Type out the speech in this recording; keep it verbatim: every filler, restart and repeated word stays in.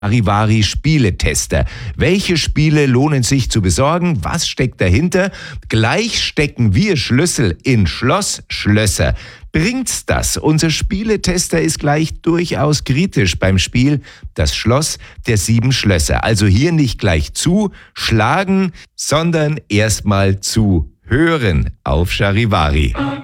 Charivari Spieletester. Welche Spiele lohnen sich zu besorgen? Was steckt dahinter? Gleich stecken wir Schlüssel in Schloss Schlösser. Bringt's das? Unser Spieletester ist gleich durchaus kritisch beim Spiel Das Schloss der sieben Schlösser. Also hier nicht gleich zuschlagen, sondern erstmal zu hören auf Charivari.